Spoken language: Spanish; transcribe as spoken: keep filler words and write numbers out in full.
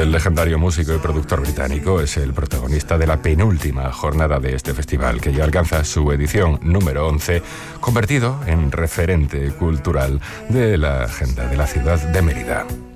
El legendario músico y productor británico es el protagonista de la penúltima jornada de este festival, que ya alcanza su edición número once, convertido en referente cultural de la agenda de la ciudad de Mérida.